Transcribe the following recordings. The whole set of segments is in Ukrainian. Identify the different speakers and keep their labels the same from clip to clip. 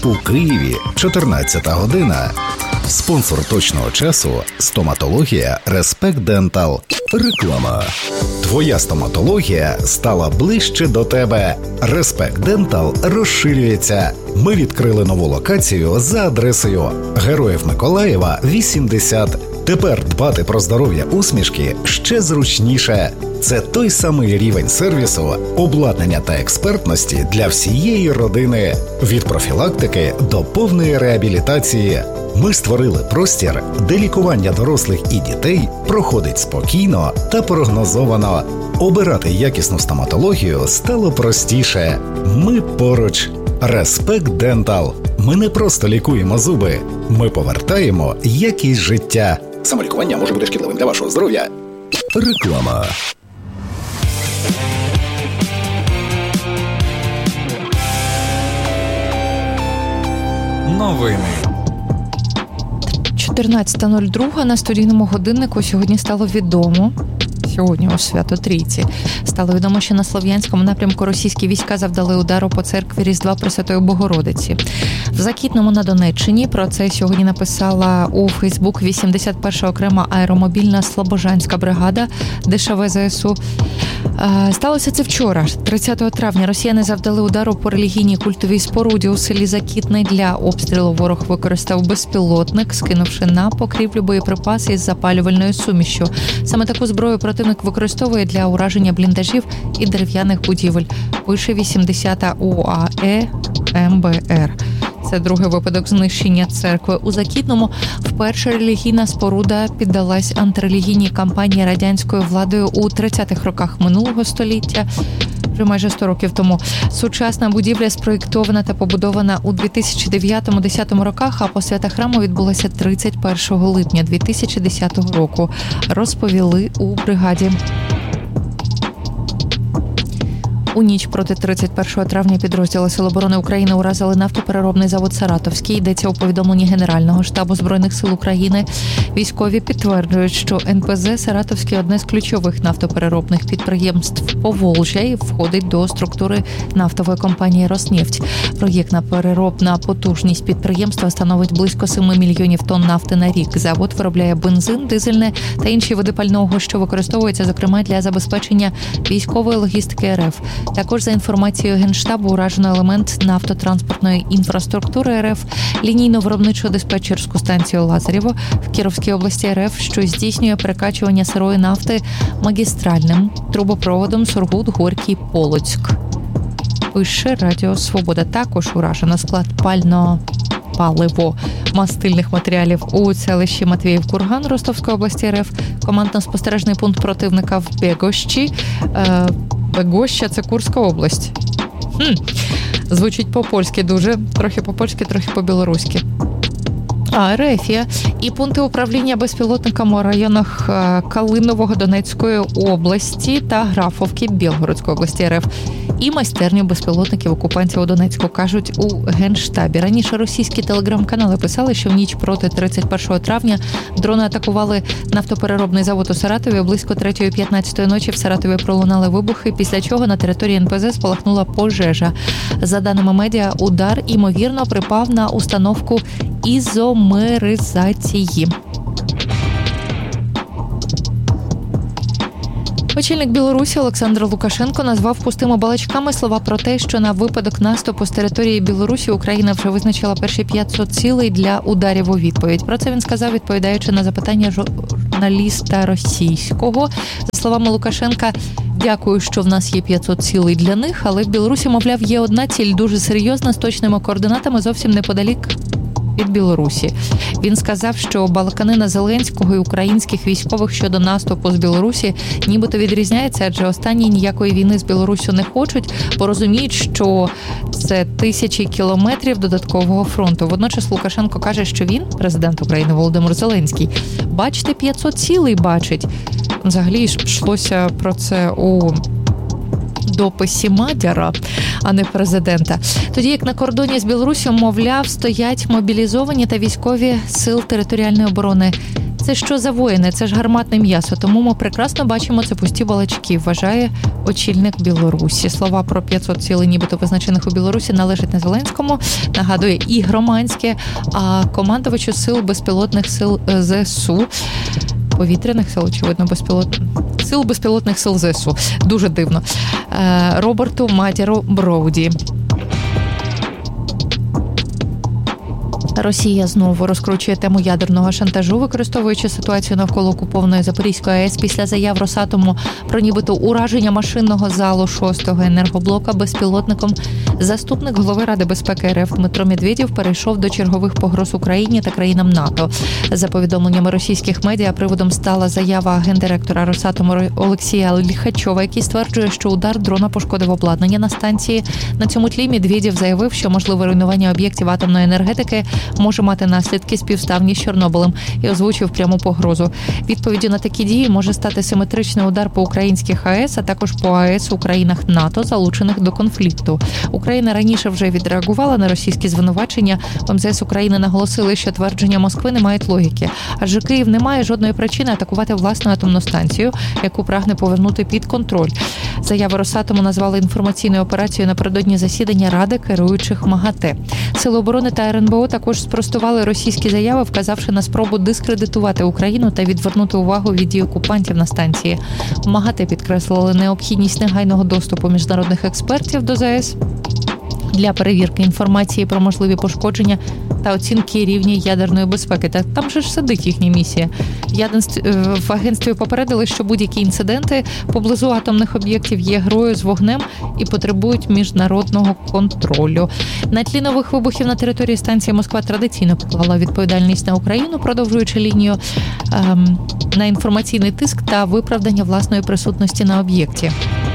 Speaker 1: У Києві 14 година. Спонсор точного часу – стоматологія Респект Дентал. Реклама. Твоя стоматологія стала ближче до тебе. Респект Дентал розширюється. Ми відкрили нову локацію за адресою Героїв Миколаєва, 80. Тепер дбати про здоров'я усмішки ще зручніше. Це той самий рівень сервісу, обладнання та експертності для всієї родини. Від профілактики до повної реабілітації. Ми створили простір, де лікування дорослих і дітей проходить спокійно та прогнозовано. Обирати якісну стоматологію стало простіше. Ми поруч. Респект Дентал. Ми не просто лікуємо зуби. Ми повертаємо якість життя. Самолікування може бути шкідливим для вашого здоров'я. Реклама.
Speaker 2: Новини.
Speaker 3: 14.02 на студійному годиннику сьогодні стало відомо. Сьогодні у Свято-Трійці стало відомо, що на Слов'янському напрямку російські війська завдали удару по церкві Різдва Пресвятої Богородиці. В Закітному на Донеччині про це сьогодні написала у Фейсбук 81-ша окрема аеромобільна Слобожанська бригада ДШВ ЗСУ. Сталося це вчора, 30 травня. Росіяни завдали удару по релігійній культовій споруді у селі Закітне. Для обстрілу ворог використав безпілотник, скинувши на покрівлю боєприпаси із запалювальною сумішшю. Саме таку зброю противник використовує для ураження бліндажів і дерев'яних будівель. Пише 80-та УАЕ МБР. Це другий випадок знищення церкви у Закітному. Вперше релігійна споруда піддалась антирелігійній кампанії радянською владою у 30-х роках минулого століття, вже майже 100 років тому. Сучасна будівля спроєктована та побудована у 2009-10 роках, а посвята храму відбулася 31 липня 2010 року, розповіли у бригаді. У ніч проти 31 травня підрозділи Сил оборони України уразили нафтопереробний завод «Саратовський». Йдеться у повідомленні Генерального штабу Збройних сил України. Військові підтверджують, що НПЗ «Саратовський» – одне з ключових нафтопереробних підприємств Поволжя і входить до структури нафтової компанії «Роснефть». Проєктна переробна потужність підприємства становить близько 7 мільйонів тонн нафти на рік. Завод виробляє бензин, дизельне та інші види пального, що використовується, зокрема, для забезпечення військової логістики РФ. Також, за інформацією Генштабу, уражено елемент нафтотранспортної інфраструктури РФ, лінійно-виробничо-диспетчерську станцію Лазарєво в Кіровській області РФ, що здійснює перекачування сирої нафти магістральним трубопроводом Сургут-Горький Полоцьк. Пише Радіо Свобода. Також уражено склад паливо-мастильних матеріалів у селищі Матвіїв-Курган Ростовської області РФ, командно-спостережний пункт противника в Бегощі. Бегоща – це Курська область. Звучить по-польськи дуже. Трохи по-польськи, трохи по-білоруськи. Ерефія і пункти управління безпілотниками у районах Калинового Донецької області та Графовки Білгородської області РФ. І майстерню безпілотників окупантів у Донецьку, кажуть у Генштабі. Раніше російські телеграм-канали писали, що в ніч проти 31 травня дрони атакували нафтопереробний завод у Саратові. Близько 3:15 ночі в Саратові пролунали вибухи, після чого на території НПЗ спалахнула пожежа. За даними медіа, удар, ймовірно, припав на установку ізомеризації. Очільник Білорусі Олександр Лукашенко назвав пустими балачками слова про те, що на випадок наступу з території Білорусі Україна вже визначила перші 500 цілей для ударів у відповідь. Про це він сказав, відповідаючи на запитання журналіста російського. За словами Лукашенка, дякую, що в нас є 500 цілей для них, але в Білорусі, мовляв, є одна ціль дуже серйозна з точними координатами зовсім неподалік від Білорусі. Він сказав, що балаканина Зеленського і українських військових щодо наступу з Білорусі нібито відрізняється, адже останні ніякої війни з Білоруссю не хочуть, бо розуміють, що це тисячі кілометрів додаткового фронту. Водночас Лукашенко каже, що він, президент України Володимир Зеленський, бачите, 500 цілей бачить. Взагалі йшлося про це у дописі Мадяра, а не президента. Тоді як на кордоні з Білоруссю, мовляв, стоять мобілізовані та військові сил територіальної оборони. Це що за воїни? Це ж гарматне м'ясо. Тому ми прекрасно бачимо, це пусті балачки, вважає очільник Білорусі. Слова про 500 цілей, нібито визначених у Білорусі, належать не Зеленському, нагадує і Громадське, а командувачу сил безпілотних сил ЗСУ. Повітряних сил, очевидно, безпілотних сил ЗСУ. Дуже дивно. Роберту Матіру Броуді. Росія знову розкручує тему ядерного шантажу, використовуючи ситуацію навколо окупованої Запорізької АЕС після заяв Росатому про нібито ураження машинного залу 6-го енергоблока безпілотником. Заступник голови Ради безпеки РФ Дмитро Медведєв перейшов до чергових погроз Україні та країнам НАТО. За повідомленнями російських медіа, приводом стала заява гендиректора Росатому Олексія Ліхачова, який стверджує, що удар дрона пошкодив обладнання на станції. На цьому тлі Медведєв заявив, що можливе руйнування об'єктів атомної енергетики може мати наслідки співставні з Чорнобилем і озвучив пряму погрозу. Відповіддю на такі дії може стати симетричний удар по українських АЕС, а також по АЕС у країнах НАТО, залучених до конфлікту. Україна раніше вже відреагувала на російські звинувачення. В МЗС України наголосили, що твердження Москви не мають логіки, адже Київ не має жодної причини атакувати власну атомну станцію, яку прагне повернути під контроль. Заяви Росатому назвали інформаційною операцією напередодні засідання Ради керуючих МАГАТЕ. Сили оборони та РНБО також спростували російські заяви, вказавши на спробу дискредитувати Україну та відвернути увагу від дій окупантів на станції. МАГАТЕ підкреслили необхідність негайного доступу міжнародних експертів до ЗАЕС для перевірки інформації про можливі пошкодження та оцінки рівня ядерної безпеки. Та там же ж сидить їхня місія. В агентстві попередили, що будь-які інциденти поблизу атомних об'єктів є грою з вогнем і потребують міжнародного контролю. На тлі нових вибухів на території станції Москва традиційно поклала відповідальність на Україну, продовжуючи лінію на інформаційний тиск та виправдання власної присутності на об'єкті.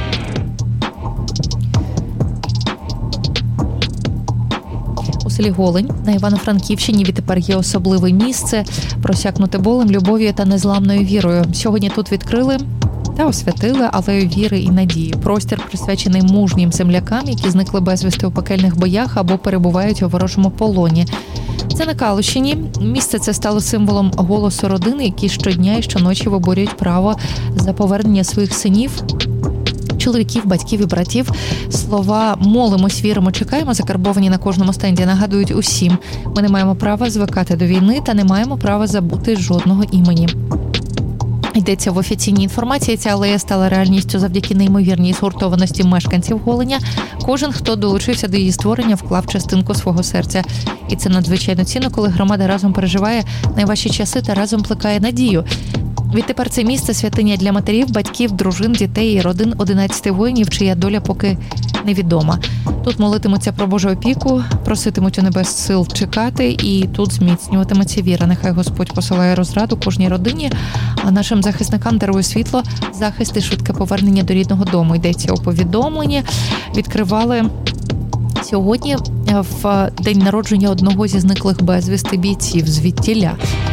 Speaker 3: У селі Голень на Івано-Франківщині відтепер є особливе місце, просякнуте болем, любов'ю та незламною вірою. Сьогодні тут відкрили та освятили алею віри і надії. Простір присвячений мужнім землякам, які зникли безвісти у пекельних боях або перебувають у ворожому полоні. Це на Калущині. Місце це стало символом голосу родини, які щодня і щоночі виборюють право за повернення своїх синів, чоловіків, батьків і братів. Слова «молимось, віримо, чекаємо» закарбовані на кожному стенді нагадують усім. Ми не маємо права звикати до війни та не маємо права забути жодного імені. Йдеться в офіційній інформації, ця алея стала реальністю завдяки неймовірній згуртованості мешканців Голеня. Кожен, хто долучився до її створення, вклав частинку свого серця. І це надзвичайно цінно, коли громада разом переживає найважчі часи та разом плекає надію. Відтепер це місце – святиня для матерів, батьків, дружин, дітей і родин 11 воїнів, чия доля поки невідома. Тут молитимуться про Божу опіку, проситимуть у небес сил чекати, і тут зміцнюватиметься віра. Нехай Господь посилає розраду кожній родині, а нашим захисникам дарує світло, захист і швидке повернення до рідного дому. Йдеться у повідомленні. Відкривали сьогодні в день народження одного зі зниклих безвісти бійців звідтіля.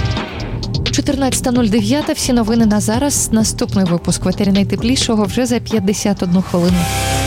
Speaker 3: 14:09. Всі новини на зараз. Наступний випуск в етері найтеплішого вже за 51 хвилину.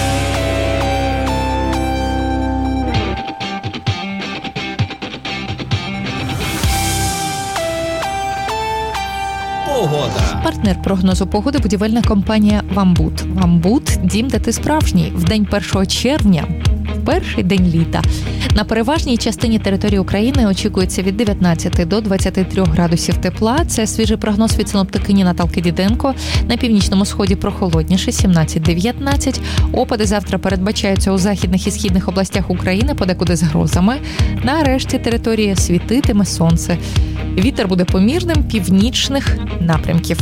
Speaker 2: Погода.
Speaker 3: Партнер прогнозу погоди – будівельна компанія «Вамбут». «Вамбут» – дім, де ти справжній. В день 1 червня, перший день літа. На переважній частині території України очікується від 19 до 23 градусів тепла. Це свіжий прогноз від синоптикині Наталки Діденко. На північному сході прохолодніше – 17-19. Опади завтра передбачаються у західних і східних областях України, подекуди з грозами. На решті території світитиме сонце. Вітер буде помірним, північних напрямків.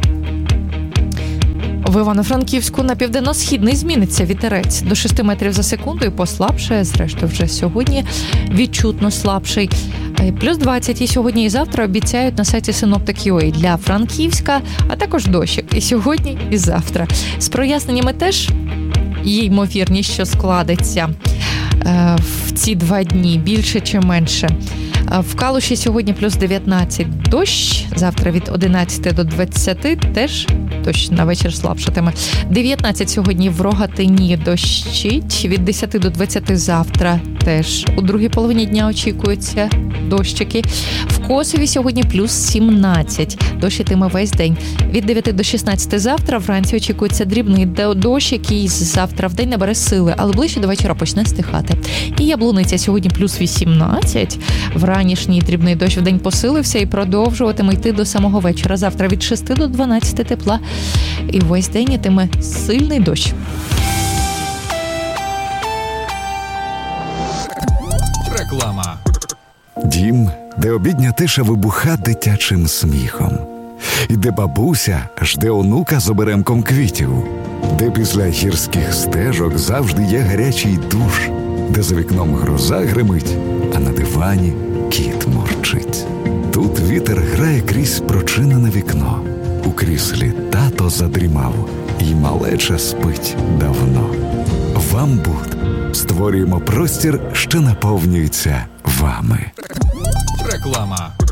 Speaker 3: В Івано-Франківську на південно-східний зміниться вітерець до 6 метрів за секунду і послабшає, зрештою вже сьогодні відчутно слабший. Плюс 20 і сьогодні, і завтра обіцяють на сайті Synoptic.ua для Франківська, а також дощик і сьогодні, і завтра. З проясненнями теж є ймовірність, що складеться в ці 2 дні, більше чи менше. В Калуші сьогодні плюс 19 дощ, завтра від 11 до 20 теж дощ на вечір слабшатиме. 19 сьогодні в Рогатині дощить, від 10 до 20 завтра теж. У другій половині дня очікуються дощики. В Косові сьогодні плюс 17. Дощ ітиме весь день. Від 9 до 16 завтра вранці очікується дрібний дощ, який завтра в день набере сили, але ближче до вечора почне стихати. І Яблуниця сьогодні плюс 18. Вранішній дрібний дощ в день посилився і продовжуватиме йти до самого вечора. Завтра від 6 до 12 тепла. І весь день ітиме сильний дощ.
Speaker 2: Реклама.
Speaker 4: Дім, де обідня тиша вибуха дитячим сміхом. І де бабуся жде онука з оберемком квітів. Де після гірських стежок завжди є гарячий душ. Де за вікном гроза гримить, а на дивані кіт мурчить. Тут вітер грає крізь прочинене вікно. У кріслі тато задрімав, і малеча спить давно. Вам Буд. Створюємо простір, що наповнюється вами.
Speaker 2: Реклама.